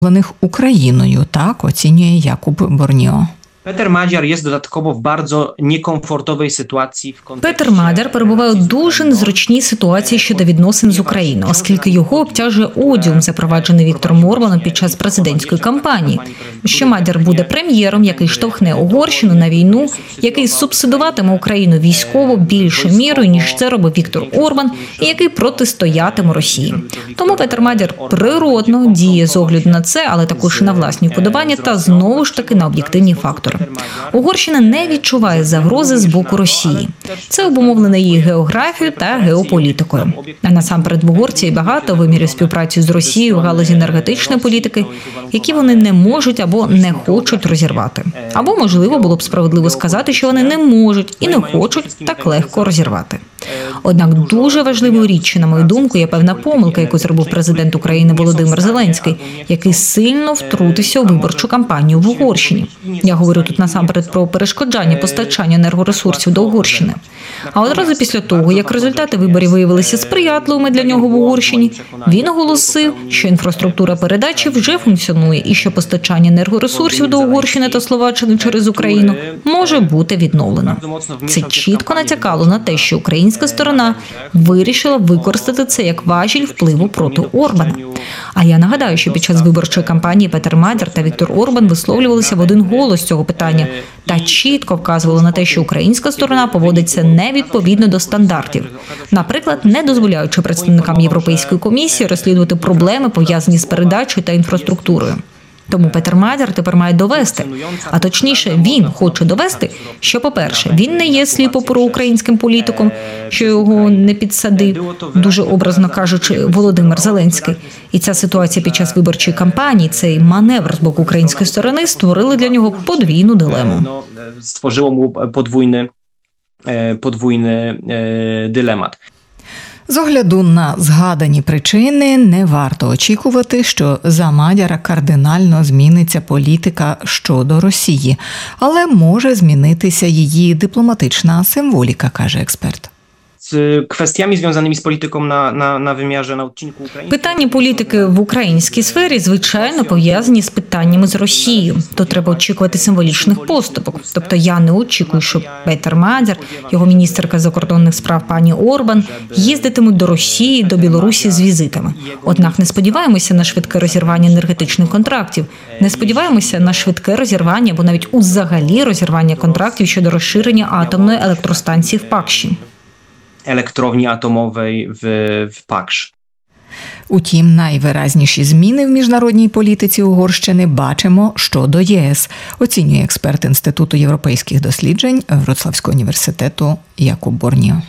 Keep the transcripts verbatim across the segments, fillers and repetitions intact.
Україною, так оцінює Jakub Bornio. Петер Мадяр є додатково в bardzo некомфортовій ситуації в контексті. Петер Мадяр перебуває у дуже незручній ситуації щодо відносин з Україною, оскільки його обтяжує одіум, запроваджений Віктором Орбаном під час президентської кампанії. Що Мадяр буде прем'єром, який штовхне Угорщину на війну, який субсидуватиме Україну військово більшою мірою, ніж це робив Віктор Орбан, і який протистоятиме Росії. Тому Петер Мадяр природно діє з огляду на це, але також і на власні вподобання та знову ж таки на об'єктивні фактори. Угорщина не відчуває загрози з боку Росії. Це обумовлено її географією та геополітикою. А насамперед в Угорції багато вимірів співпраці з Росією в галузі енергетичної політики, які вони не можуть або не хочуть розірвати. Або, можливо, було б справедливо сказати, що вони не можуть і не хочуть так легко розірвати. Однак дуже важливою річчю, на мою думку, є певна помилка, яку зробив президент України Володимир Зеленський, який сильно втрутився у виборчу кампанію в Угорщині. Я говорю тут насамперед про перешкоджання постачання енергоресурсів до Угорщини. А одразу після того, як результати виборів виявилися сприятливими для нього в Угорщині, він оголосив, що інфраструктура передачі вже функціонує і що постачання енергоресурсів до Угорщини та Словаччини через Україну може бути відновлено. Це чітко натякало на те, що українська сторона вирішила використати це як важіль впливу проти Орбана. А я нагадаю, що під час виборчої кампанії Петер Мадяр та Віктор Орбан висловлювалися в один голос з цього питання та чітко вказували на те, що українська сторона поводиться невідповідно до стандартів. Наприклад, не дозволяючи представникам Європейської комісії розслідувати проблеми, пов'язані з передачею та інфраструктурою. Тому Петер Мадяр тепер має довести, а точніше він хоче довести, що, по-перше, він не є сліпо проукраїнським політиком, що його не підсадив, дуже образно кажучи, Володимир Зеленський. І ця ситуація під час виборчої кампанії, цей маневр з боку української сторони створили для нього подвійну дилему. Створило йому подвійний, подвійний дилемат. З огляду на згадані причини не варто очікувати, що за Мадяра кардинально зміниться політика щодо Росії, але може змінитися її дипломатична символіка, каже експерт. З kwestiami związanymi z polityką na, na, na wymiarze, na odcinku ukraińskim. Питання політики в українській сфері, звичайно, пов'язані з питаннями з Росією. То треба очікувати символічних поступок. Тобто я не очікую, що Петер Мадяр, його міністерка закордонних справ пані Орбан, їздитимуть до Росії, до Білорусі з візитами. Однак не сподіваємося на швидке розірвання енергетичних контрактів. Не сподіваємося на швидке розірвання або навіть узагалі розірвання контрактів щодо розширення атомної електростанції в Пакші. Elektrowni atomowej w, w Paksz. Утім, найвиразніші зміни в міжнародній політиці Угорщини бачимо щодо ЄС, оцінює експерт Інституту європейських досліджень Wrocławskiego університету Jakub Bornio.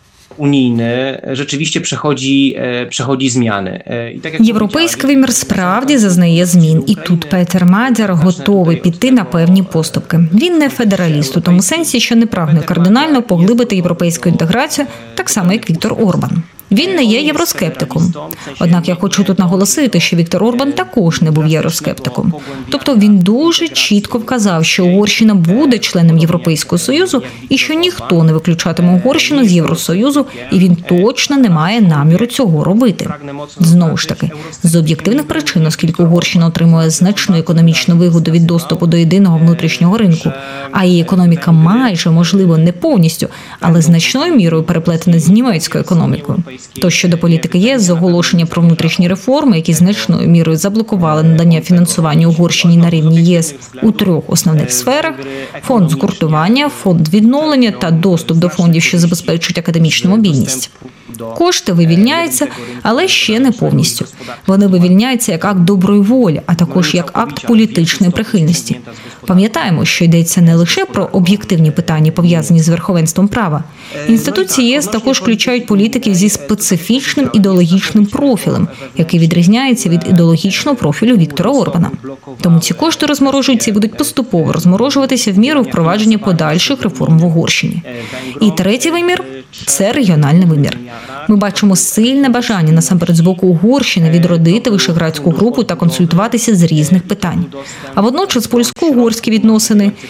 Unijny rzeczywiście przechodzi, przechodzi zmiany. I tak jak Європейський вимір справді зазнає змін, і тут Петер Мадяр готовий піти на певні поступки. Він не федераліст у тому сенсі, що не прагне кардинально поглибити європейську інтеграцію, так само як Віктор Орбан. Він не є євроскептиком. Однак я хочу тут наголосити, що Віктор Орбан також не був євроскептиком. Тобто він дуже чітко вказав, що Угорщина буде членом Європейського Союзу і що ніхто не виключатиме Угорщину з Євросоюзу, і він точно не має наміру цього робити. Знову ж таки, з об'єктивних причин, оскільки Угорщина отримує значну економічну вигоду від доступу до єдиного внутрішнього ринку, а її економіка майже, можливо, не повністю, але значною мірою переплетена з німецькою економікою. То щодо політики ЄС, з оголошення про внутрішні реформи, які значною мірою заблокували надання фінансування Угорщині на рівні ЄС у трьох основних сферах – фонд згуртування, фонд відновлення та доступ до фондів, що забезпечують академічну мобільність. Кошти вивільняються, але ще не повністю. Вони вивільняються як акт доброї волі, а також як акт політичної прихильності. Пам'ятаємо, що йдеться не лише про об'єктивні питання, пов'язані з верховенством права. Інституції ЄС також включають політиків зі специфічним ідеологічним профілем, який відрізняється від ідеологічного профілю Віктора Орбана. Тому ці кошти розморожуються і будуть поступово розморожуватися в міру впровадження подальших реформ в Угорщині. І третій вимір – це регіональний вимір. Ми бачимо сильне бажання насамперед з боку Угорщини відродити Вишеградську групу та консультуватися з різних питань. А водночас польсько-угорські відносини,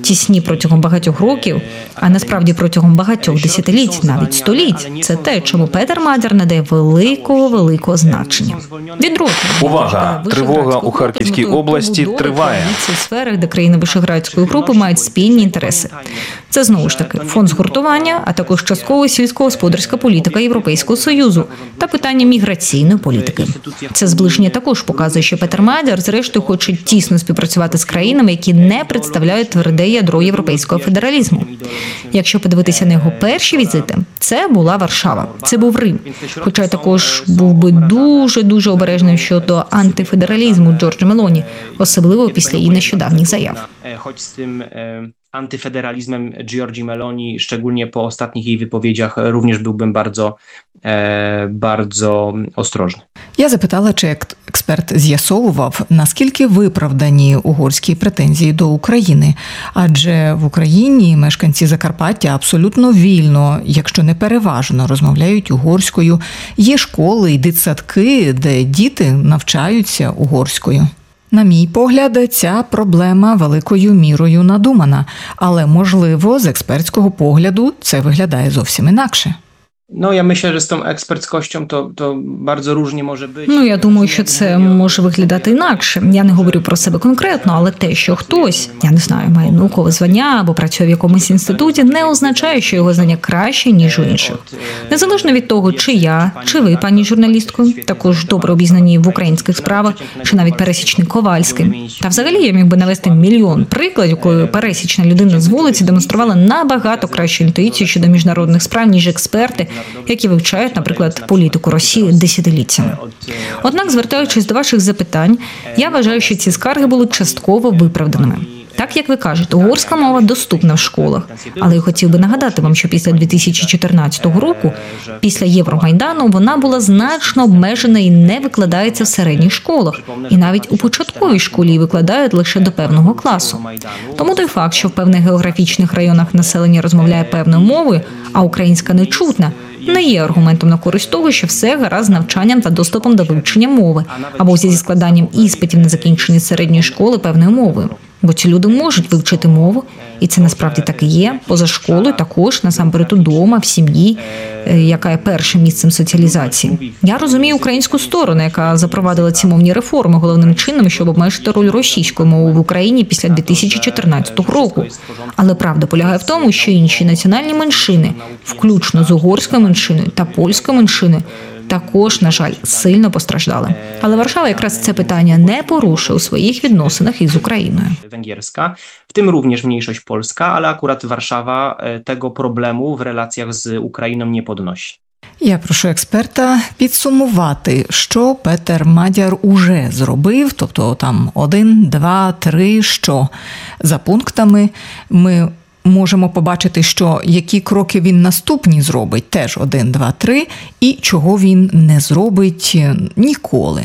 тісні протягом багатьох років, а насправді протягом багатьох десятиліть, навіть століть. Це те, чому Петер Мадяр надає великого, великого значення. Відродження. Увага! Тривога у Харківській області триває. У сферах, де країни Вишеградської групи мають спільні інтереси. Це, знову ж таки, фонд згуртування, а також частково сільськогосподарська політика Європейського Союзу та питання міграційної політики. Це зближення також показує, що Петер Мадяр, зрештою, хоче тісно співпрацювати з країнами, які не представляють тверде ядро європейського федералізму. Якщо подивитися на його перші візити, це була Варшава, це був Рим. Хоча я також був би дуже-дуже обережним щодо антифедералізму Джорджа Мелоні, особливо після її нещодавніх заяв. Choć z tym e, antyfederalizmem Giorgi Meloni, szczególnie po ostatnich jej wypowiedziach, również byłbym bardzo, e, bardzo ostrożny. Я запитала, чи ек- експерт з'ясовував, наскільки виправдані угорські претензії до України. Адже в Україні мешканці Закарпаття абсолютно вільно, якщо не переважно, розмовляють угорською. Є школи і дитсадки, де діти навчаються угорською. На мій погляд, ця проблема великою мірою надумана, але, можливо, з експертського погляду це виглядає зовсім інакше. No ja myślę, że z tą eksperckością to, to bardzo różnie może być. Ну, я думаю, що це може виглядати інакше. Я не говорю про себе конкретно, але те, що хтось, я не знаю, має наукове звання або працює в якомусь інституті, не означає, що його знання краще, ніж у інших. Незалежно від того, чи я, чи ви, пані журналістко, також добре обізнані в українських справах, чи навіть пересічний Ковальський. Та взагалі я міг би навести мільйон прикладів, коли пересічна людина з вулиці демонструвала набагато кращу інтуїцію щодо міжнародних справ, ніж експерти, які вивчають, наприклад, політику Росії десятиліттями. Однак, звертаючись до ваших запитань, я вважаю, що ці скарги були частково виправданими. Так, як ви кажете, угорська мова доступна в школах. Але я хотів би нагадати вам, що після дві тисячі чотирнадцятого року, після Євромайдану, вона була значно обмежена і не викладається в середніх школах. І навіть у початковій школі її викладають лише до певного класу. Тому той факт, що в певних географічних районах населення розмовляє певною мовою, а українська не чутна, не є аргументом на користь того, що все гаразд з навчанням та доступом до вивчення мови, або зі складанням іспитів на закінчення середньої школи певною мовою. Бо ці люди можуть вивчити мову, і це насправді так і є, поза школою також, насамперед удома, в сім'ї, яка є першим місцем соціалізації. Я розумію українську сторону, яка запровадила ці мовні реформи головним чином, щоб обмежити роль російської мови в Україні після дві тисячі чотирнадцятого року. Але правда полягає в тому, що інші національні меншини, включно з угорською меншиною та польською меншиною, також, на жаль, сильно постраждали. Але Варшава якраз це питання не порушує у своїх відносинах із Україною. Węgierska, w tym również mniejszość polska, ale akurat Warszawa e, tego problemu w relacjach z Ukrainą nie podnosi. Я прошу експерта підсумувати, що Петер Мадяр уже зробив, тобто там один, два, три, що. За пунктами ми можемо побачити, що які кроки він наступні зробить, теж один, два, три, і чого він не зробить ніколи.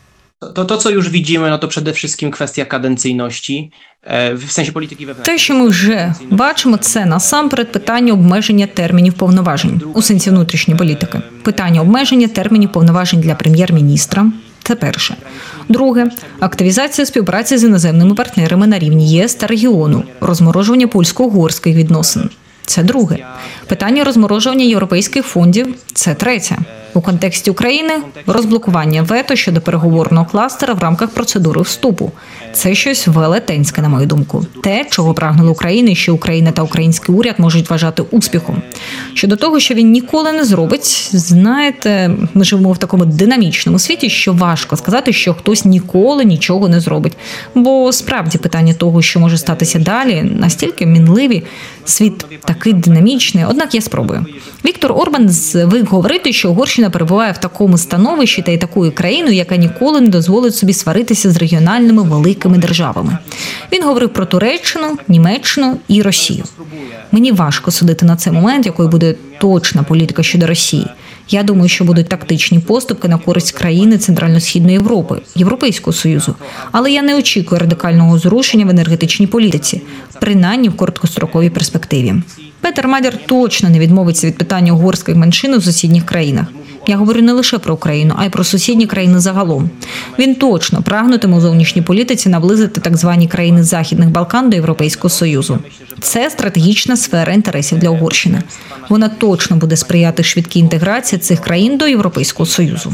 To, to, co już widzimy, no to przede wszystkim kwestia kadencyjności, e, w sensie polityki wewnętrznej. Те, що ми вже бачимо, це насамперед питання обмеження термінів повноважень у сенсі внутрішньої політики. Питання обмеження термінів повноважень для прем'єр-міністра – це перше. Друге – активізація співпраці з іноземними партнерами на рівні ЄС та регіону, розморожування польсько-угорських відносин. Це друге. Питання розморожування європейських фондів – це третє. У контексті України – розблокування вето щодо переговорного кластера в рамках процедури вступу. Це щось велетенське, на мою думку. Те, чого прагнули України, що Україна та український уряд можуть вважати успіхом. Щодо того, що він ніколи не зробить, знаєте, ми живемо в такому динамічному світі, що важко сказати, що хтось ніколи нічого не зробить. Бо справді питання того, що може статися далі, настільки мінливі, світ такий динамічний, однак я спробую. Віктор Орбан звик говорити, що Угорщина перебуває в такому становищі та й такою країною, яка ніколи не дозволить собі сваритися з регіональними великими державами. Він говорив про Туреччину, Німеччину і Росію. Мені важко судити на цей момент, якою буде точна політика щодо Росії. Я думаю, що будуть тактичні поступки на користь країни Центрально-Східної Європи, Європейського Союзу. Але я не очікую радикального зрушення в енергетичній політиці, принаймні в короткостроковій перспективі. Петер Мадяр точно не відмовиться від питання угорських меншин у сусідніх країнах. Я говорю не лише про Україну, а й про сусідні країни загалом. Він точно прагнутиме у зовнішній політиці наблизити так звані країни Західних Балкан до Європейського Союзу. Це стратегічна сфера інтересів для Угорщини. Вона точно буде сприяти швидкій інтеграції цих країн до Європейського Союзу.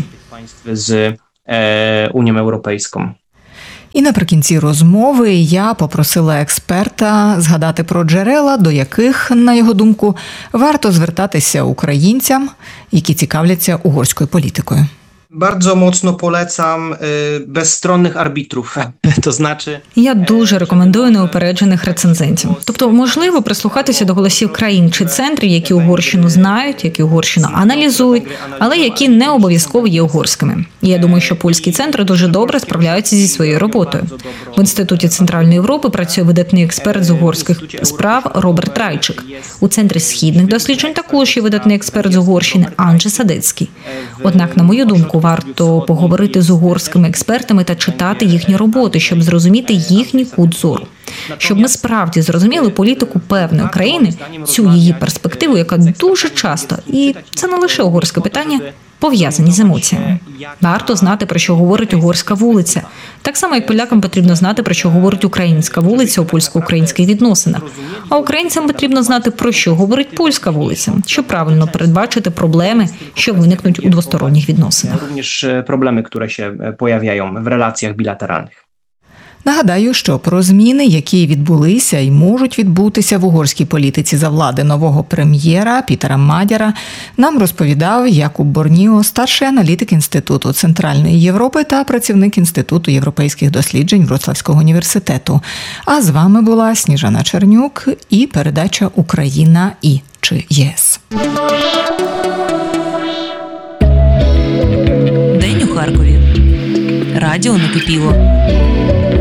z e, Unią Europejską. І наприкінці розмови я попросила експерта згадати про джерела, до яких, на його думку, варто звертатися українцям, які цікавляться угорською політикою. Bardzo mocno polecam y, bezstronnych arbitrów, to znaczy... Я дуже рекомендую неупереджених рецензентів. Тобто, можливо, прислухатися до голосів країн чи центрів, які Угорщину знають, які Угорщину аналізують, але які не обов'язково є угорськими. І я думаю, що польські центри дуже добре справляються зі своєю роботою. В Інституті Центральної Європи працює видатний експерт з угорських справ Роберт Райчик. У Центрі східних досліджень також є видатний експерт з Угорщини Анджей Садецький. Однак, на мою думку, варто поговорити з угорськими експертами та читати їхні роботи, щоб зрозуміти їхній кут зору. Щоб ми справді зрозуміли політику певної країни, цю її перспективу, яка дуже часто, і це не лише угорське питання, пов'язані з емоціями. Варто знати, про що говорить угорська вулиця. Так само, як полякам потрібно знати, про що говорить українська вулиця у польсько-українських відносинах. А українцям потрібно знати, про що говорить польська вулиця, щоб правильно передбачити проблеми, що виникнуть у двосторонніх відносинах. Również problemy, które się pojawiają w relacjach bilateralnych. Нагадаю, що про зміни, які відбулися і можуть відбутися в угорській політиці за влади нового прем'єра Пітера Мадяра, нам розповідав Якуб Борніо, старший аналітик Інституту Центральної Європи та працівник Інституту європейських досліджень Вроцлавського університету. А з вами була Сніжана Чернюк і передача «Україна і чи ЄС». День у Харкові. Радіо накипіло.